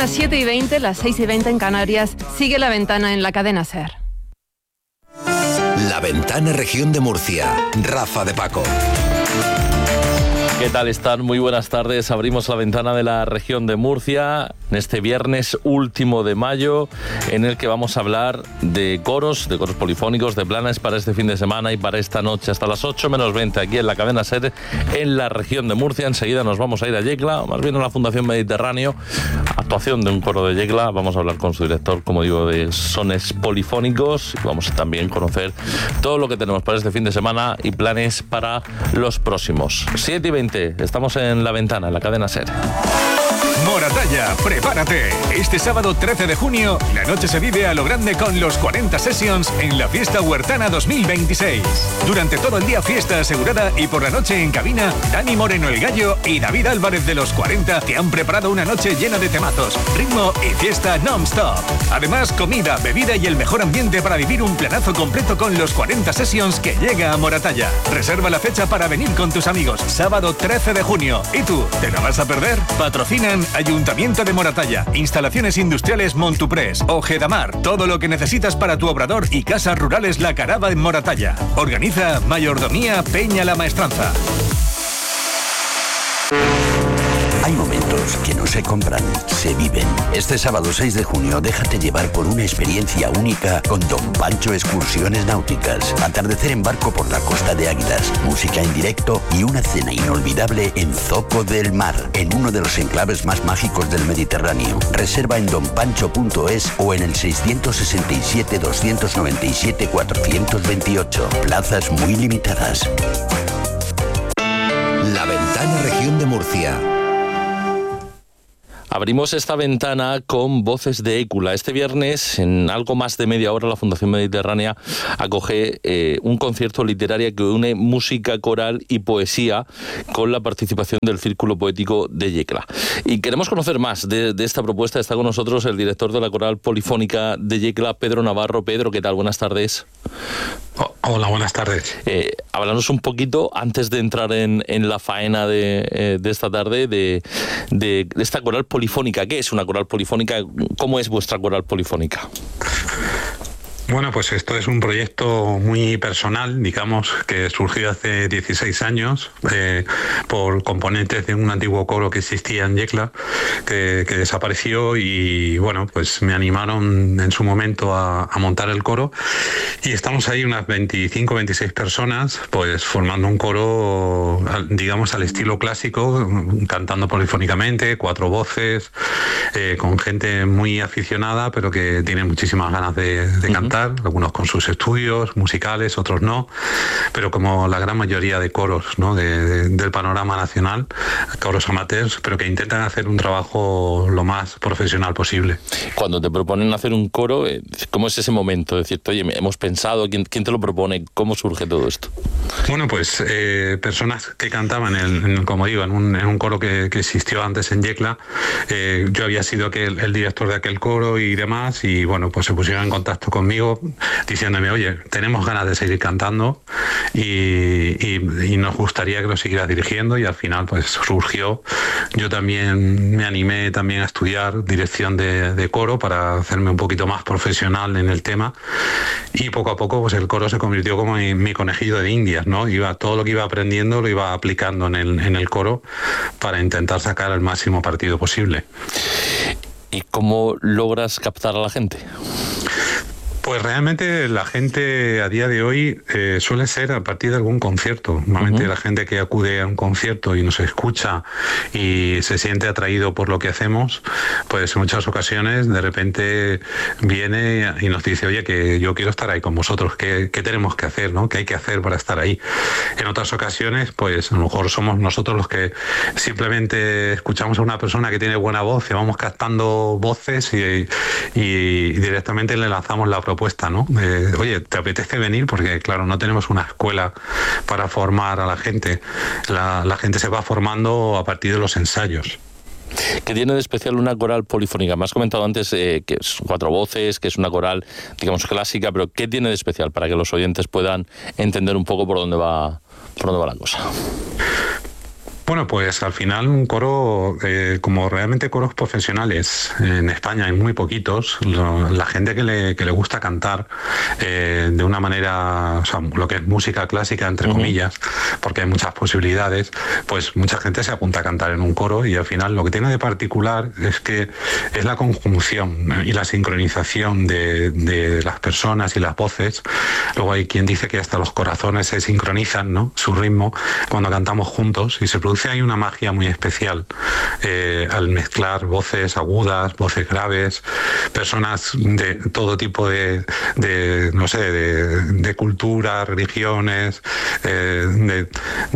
las 7:20, las 6:20 en Canarias. Sigue La Ventana en la cadena SER. La Ventana, región de Murcia. Rafa de Paco. ¿Qué tal están? Muy buenas tardes. Abrimos la ventana de la región de Murcia en este viernes último de mayo, en el que vamos a hablar de coros polifónicos, de planes para este fin de semana y para esta noche hasta las 8 menos 20 aquí en la cadena SER en la región de Murcia. Enseguida nos vamos a ir a Yecla, más bien a la Fundación Mediterráneo. Actuación de un coro de Yecla. Vamos a hablar con su director, como digo, de sones polifónicos. Y vamos a también conocer todo lo que tenemos para este fin de semana y planes para los próximos. 7:20. Estamos en La Ventana, en la cadena SER. Moratalla, prepárate. Este sábado 13 de junio, la noche se vive a lo grande con los 40 Sessions en la Fiesta Huertana 2026. Durante todo el día fiesta asegurada y por la noche en cabina, Dani Moreno el Gallo y David Álvarez de los 40 te han preparado una noche llena de temazos, ritmo y fiesta non-stop. Además, comida, bebida y el mejor ambiente para vivir un planazo completo con los 40 Sessions que llega a Moratalla. Reserva la fecha para venir con tus amigos, sábado 13 de junio. ¿Y tú, te la vas a perder? Patrocinan Ayuntamiento de Moratalla, Instalaciones Industriales Montuprés, Ojedamar, todo lo que necesitas para tu obrador y casas rurales La Carava en Moratalla. Organiza Mayordomía Peña La Maestranza. Hay momentos que no se compran, se viven. Este sábado 6 de junio déjate llevar por una experiencia única con Don Pancho Excursiones Náuticas. Atardecer en barco por la Costa de Águilas, música en directo y una cena inolvidable en Zoco del Mar, en uno de los enclaves más mágicos del Mediterráneo. Reserva en donpancho.es o en el 667 297 428. Plazas muy limitadas. La Ventana, región de Murcia. Abrimos esta ventana con Voces de Écula. Este viernes, en algo más de media hora, la Fundación Mediterránea acoge un concierto literario que une música coral y poesía con la participación del Círculo Poético de Yecla. Y queremos conocer más de esta propuesta. Está con nosotros el director de la Coral Polifónica de Yecla, Pedro Navarro. Pedro, ¿qué tal? Buenas tardes. Hola, buenas tardes. Háblanos un poquito, antes de entrar en la faena de esta tarde, de esta coral polifónica. ¿Qué es una coral polifónica? ¿Cómo es vuestra coral polifónica? Bueno, pues esto es un proyecto muy personal, digamos, que surgió hace 16 años por componentes de un antiguo coro que existía en Yecla, que desapareció, y bueno, pues me animaron en su momento a montar el coro, y estamos ahí unas 25, 26 personas, pues formando un coro, digamos, al estilo clásico, cantando polifónicamente, 4 voces, con gente muy aficionada, pero que tiene muchísimas ganas de cantar. Algunos con sus estudios musicales, otros no, pero como la gran mayoría de coros, ¿no? del panorama nacional, coros amateurs, pero que intentan hacer un trabajo lo más profesional posible. Cuando te proponen hacer un coro, ¿cómo es ese momento? Es decir, oye, hemos pensado, ¿quién te lo propone? ¿Cómo surge todo esto? Bueno, pues personas que cantaban, como digo, en un coro que existió antes en Yecla. Yo había sido el director de aquel coro y demás, y bueno, pues se pusieron en contacto conmigo diciéndome, oye, tenemos ganas de seguir cantando y nos gustaría que lo siguieras dirigiendo, y al final pues surgió. Yo también me animé también a estudiar dirección de coro para hacerme un poquito más profesional en el tema, y poco a poco pues el coro se convirtió como mi conejillo de indias, ¿no? Todo lo que iba aprendiendo lo iba aplicando en el coro para intentar sacar el máximo partido posible. ¿Y cómo logras captar a la gente? Pues realmente la gente a día de hoy suele ser a partir de algún concierto. Normalmente la gente que acude a un concierto y nos escucha y se siente atraído por lo que hacemos, pues en muchas ocasiones de repente viene y nos dice, oye, que yo quiero estar ahí con vosotros, ¿qué tenemos que hacer, ¿no? ¿Qué hay que hacer para estar ahí? En otras ocasiones, pues a lo mejor somos nosotros los que simplemente escuchamos a una persona que tiene buena voz y vamos captando voces y directamente le lanzamos la propuesta, ¿no? Oye, ¿te apetece venir? Porque claro, no tenemos una escuela para formar a la gente. La gente se va formando a partir de los ensayos. ¿Qué tiene de especial una coral polifónica? Me has comentado antes que es 4 voces, que es una coral, digamos, clásica, pero ¿qué tiene de especial para que los oyentes puedan entender un poco por dónde va la cosa? Bueno, pues al final un coro, como realmente coros profesionales en España hay muy poquitos, la gente que le gusta cantar de una manera, o sea, lo que es música clásica, entre comillas, porque hay muchas posibilidades, pues mucha gente se apunta a cantar en un coro y al final lo que tiene de particular es que es la conjunción y la sincronización de las personas y las voces. Luego hay quien dice que hasta los corazones se sincronizan, ¿no?, su ritmo cuando cantamos juntos, y se produce ahí una magia muy especial al mezclar voces agudas, voces graves, personas de todo tipo de cultura, religiones, de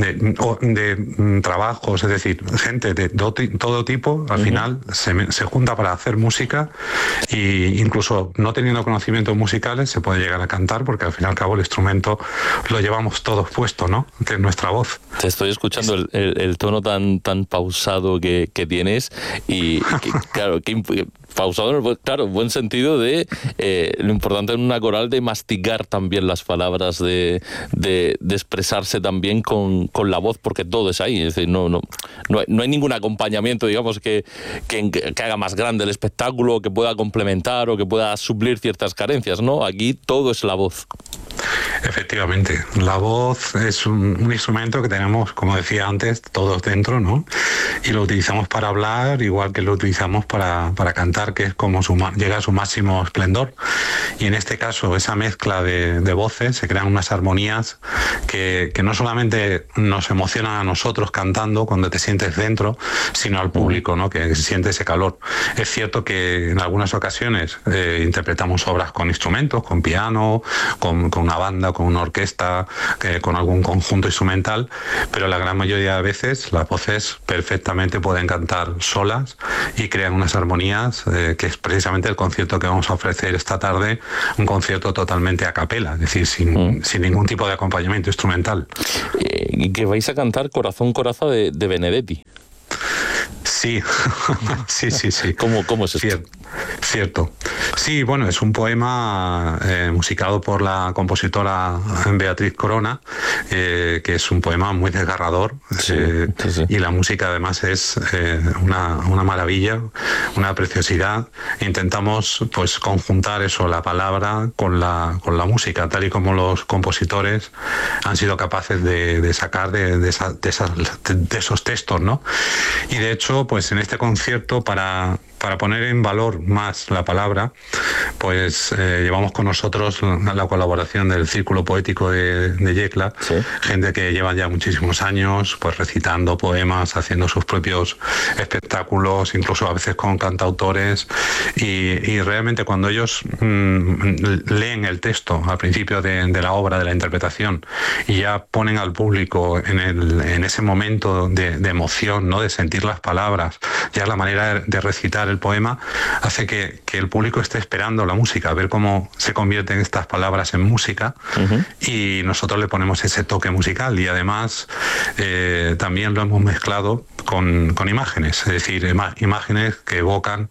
trabajos, es decir, gente de todo tipo, al final se junta para hacer música, e incluso no teniendo conocimientos musicales se puede llegar a cantar, porque al fin y al cabo el instrumento lo llevamos todos puesto, ¿no?, que es nuestra voz. Te estoy escuchando el tono tan pausado que tienes y claro, pausado, claro, buen sentido de lo importante en una coral de masticar también las palabras, de expresarse también con la voz, porque todo es ahí, es decir, no hay ningún acompañamiento, digamos, que haga más grande el espectáculo, que pueda complementar o que pueda suplir ciertas carencias, ¿no? Aquí todo es la voz. Efectivamente, la voz es un instrumento que tenemos, como decía antes, todos dentro, ¿no? Y lo utilizamos para hablar, igual que lo utilizamos para cantar, que es como llega a su máximo esplendor. Y en este caso, esa mezcla de voces, se crean unas armonías que no solamente nos emocionan a nosotros cantando cuando te sientes dentro, sino al público, ¿no?, que se siente ese calor. Es cierto que en algunas ocasiones interpretamos obras con instrumentos, con piano, con una banda, con una orquesta, con algún conjunto instrumental, pero la gran mayoría de veces las voces perfectamente pueden cantar solas y crean unas armonías, que es precisamente el concierto que vamos a ofrecer esta tarde, un concierto totalmente a capela, es decir, sin ningún tipo de acompañamiento instrumental. Y que vais a cantar Corazón Coraza de Benedetti. Sí, sí. ¿Cómo es esto? Cierto. Sí, bueno, es un poema musicado por la compositora Beatriz Corona, que es un poema muy desgarrador, sí. Y la música además es una maravilla, una preciosidad. Intentamos pues conjuntar eso, la palabra con la música, tal y como los compositores han sido capaces de sacar de esos textos, ¿no? Y de hecho, pues en este concierto, para poner en valor más la palabra, pues llevamos con nosotros la colaboración del Círculo Poético de Yecla, sí. Gente que lleva ya muchísimos años pues recitando poemas, haciendo sus propios espectáculos, incluso a veces con cantautores, y realmente cuando ellos leen el texto al principio de la obra, de la interpretación, y ya ponen al público en ese momento de emoción, ¿no?, de sentir las palabras, ya la manera de recitar el poema hace que el público esté esperando la música, ver cómo se convierten estas palabras en música, y nosotros le ponemos ese toque musical, y además también lo hemos mezclado con imágenes, es decir, imágenes que evocan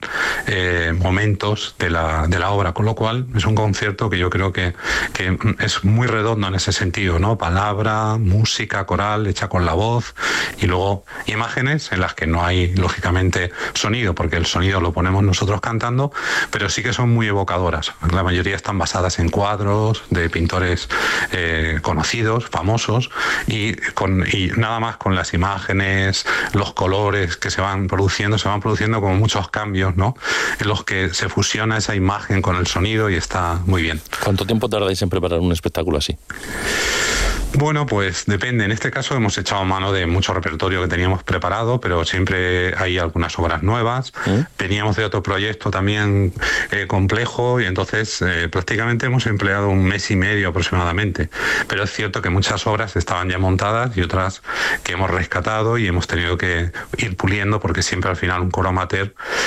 momentos de la obra, con lo cual es un concierto que yo creo que es muy redondo en ese sentido, ¿no? Palabra, música coral hecha con la voz, y luego imágenes en las que no hay lógicamente sonido, porque el sonido lo ponemos nosotros cantando, pero sí que son muy evocadoras. La mayoría están basadas en cuadros de pintores conocidos, famosos, y nada más con las imágenes, los colores que se van produciendo como muchos cambios, ¿no?, en los que se fusiona esa imagen con el sonido, y está muy bien. ¿Cuánto tiempo tardáis en preparar un espectáculo así? Bueno, pues depende. En este caso hemos echado mano de mucho repertorio que teníamos preparado, pero siempre hay algunas obras nuevas. Veníamos de otro proyecto también complejo, y entonces prácticamente hemos empleado 1 mes y medio aproximadamente. Pero es cierto que muchas obras estaban ya montadas y otras que hemos rescatado y hemos tenido que ir puliendo, porque siempre al final un coro amateur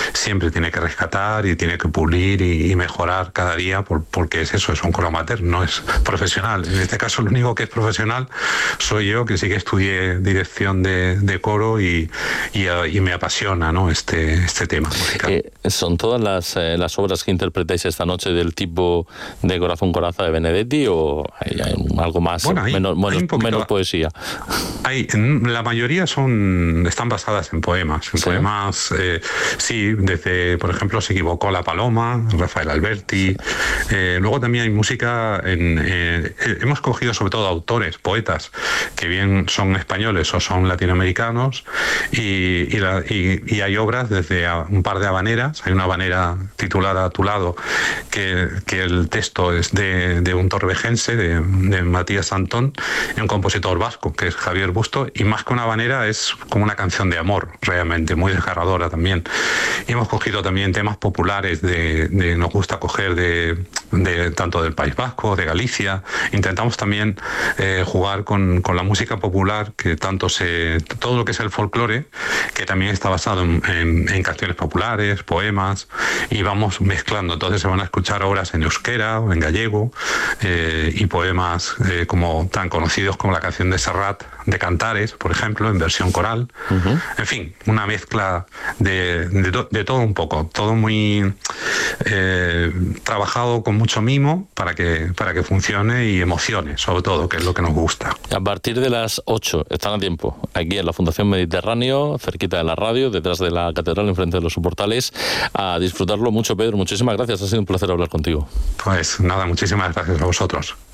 siempre tiene que rescatar y tiene que pulir y mejorar cada día, porque es eso, es un coro amateur, no es profesional. En este caso, lo único que es profesional soy yo, que sí que estudié dirección de coro y me apasiona, ¿no?, este tema musical. ¿Son todas las obras que interpretáis esta noche del tipo de Corazón Coraza de Benedetti, o hay algo más, bueno, menos poesía? La mayoría están basadas en poemas. En poemas, sí, desde, por ejemplo, Se equivocó la paloma, Rafael Alberti. Luego también hay música, hemos cogido sobre todo autores, poetas, que bien son españoles o son latinoamericanos, y hay obras desde un par de habaneras. Hay una habanera titulada A tu lado, que el texto es de un torvejense, de Matías Antón, y un compositor vasco, que es Javier Busto, y más que una habanera es como una canción de amor, realmente, muy desgarradora también. Y hemos cogido también temas populares, nos gusta coger de tanto del País Vasco, de Galicia. Intentamos también jugar con la música popular, que todo lo que es el folclore, que también está basado en canciones populares, poemas, y vamos mezclando. Entonces se van a escuchar obras en euskera o en gallego, y poemas como tan conocidos como la canción de Serrat de Cantares, por ejemplo, en versión coral. En fin, una mezcla de todo un poco, todo muy trabajado con mucho mimo para que funcione y emocione, sobre todo, que es lo que nos gusta. A partir de las 8 están a tiempo, aquí en la Fundación Mediterráneo, cerquita de la radio, detrás de la catedral, enfrente de los soportales, a disfrutarlo mucho. Pedro, muchísimas gracias, ha sido un placer hablar contigo. Pues nada, muchísimas gracias a vosotros.